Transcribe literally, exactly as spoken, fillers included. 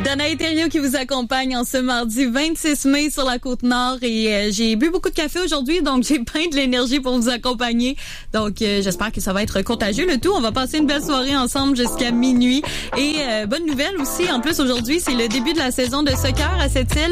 Danae Thériault qui vous accompagne en ce mardi vingt-six mai sur la Côte-Nord et euh, j'ai bu beaucoup de café aujourd'hui, donc j'ai plein de l'énergie pour vous accompagner. Donc, euh, j'espère que ça va être contagieux le tout. On va passer une belle soirée ensemble jusqu'à minuit. Et euh, bonne nouvelle aussi, en plus aujourd'hui, c'est le début de la saison de soccer à Sept-Îles.